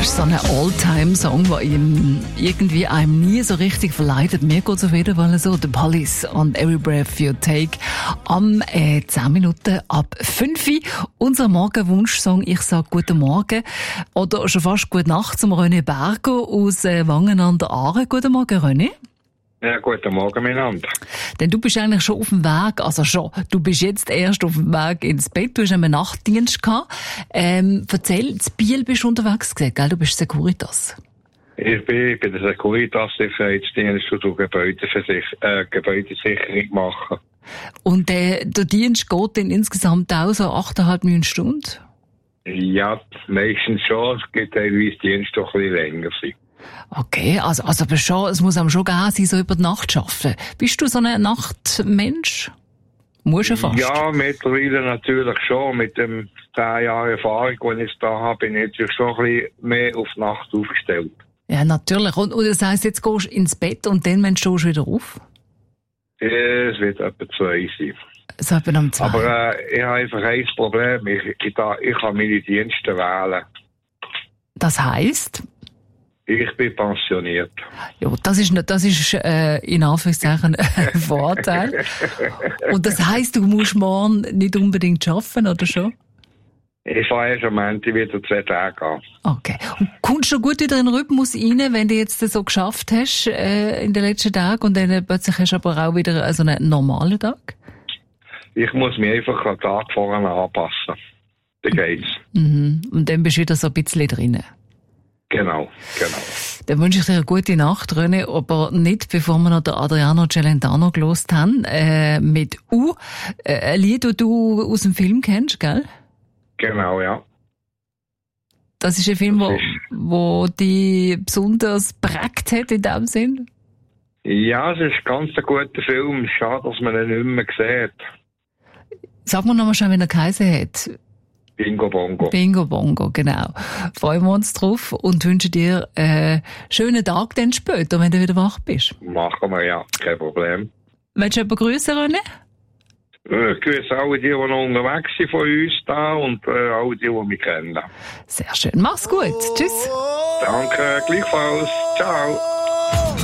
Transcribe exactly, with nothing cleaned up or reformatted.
Das ist so ein All-Time-Song, der ihm irgendwie einem nie so richtig verleidet. Mir geht es auf jeden Fall so. The Police und Every Breath You Take am äh, zehn Minuten ab fünf Uhr. Unser Morgenwunschsong «Ich sag guten Morgen» oder schon fast «Gute Nacht» zum René Berger aus äh, Wangen an der Aare. Guten Morgen, René. Ja, guten Morgen miteinander. Denn du bist eigentlich schon auf dem Weg, also schon, du bist jetzt erst auf dem Weg ins Bett, du hast einen Nachtdienst gehabt. Ähm, erzähl, in Biel bist du unterwegs gewesen, gell? Du bist Securitas. Ich bin bei der Securitas Sicherheitsdienst und Gebäudeversich- äh, Gebäudesicherung machen. Und äh, der Dienst geht dann insgesamt auch so achteinhalb, neun Stunden? Ja, meistens schon. Es gibt teilweise Dienste, die ein bisschen länger sind. Okay, also, also aber schon, es muss einem schon gehen, sein, so über die Nacht zu arbeiten. Bist du so ein Nachtmensch? Muss ja fast. Ja, mittlerweile natürlich schon. Mit dem zehn Jahren Erfahrung, die ich da habe, bin ich natürlich schon ein bisschen mehr auf die Nacht aufgestellt. Ja, natürlich. Und, und das heisst, jetzt gehst du ins Bett und dann, wenn stehst du wieder auf? Ja, es wird etwa zwei sein. So etwa um zwei. Aber äh, ich habe einfach ein Problem. Ich, ich, ich kann meine Dienste wählen. Das heisst? Ich bin pensioniert. Ja, das ist, das ist äh, in Anführungszeichen ein Vorteil. Und das heisst, du musst morgen nicht unbedingt arbeiten, oder schon? Ich fahre erst am Montag wieder zwei Tage an. Okay. Und kommst du gut wieder in den Rhythmus rein, wenn du jetzt das so geschafft hast äh, in den letzten Tagen und dann plötzlich hast du aber auch wieder also einen normalen Tag? Ich muss mich einfach an den Tag vorne anpassen. Dann geht's. Mhm. Und dann bist du wieder so ein bisschen drin. Genau, genau. Dann wünsche ich dir eine gute Nacht, René, aber nicht, bevor wir noch den Adriano Celentano gelost haben, äh, mit U, äh, ein Lied, das du aus dem Film kennst, gell? Genau, ja. Das ist ein Film, wo, wo dich besonders prägt hat in dem Sinn? Ja, es ist ganz ein guter Film. Schade, dass man ihn nicht mehr sieht. Sag mir noch mal schon, wie er geheißen hat. Bingo Bongo. Bingo Bongo, genau. Freuen wir uns drauf und wünschen dir einen schönen Tag dann später, wenn du wieder wach bist. Machen wir, ja. Kein Problem. Willst du jemanden grüßen, René? Ich grüße alle die, die noch unterwegs sind von uns da und äh, alle die, die mich kennen. Sehr schön. Mach's gut. Tschüss. Danke, gleichfalls. Ciao.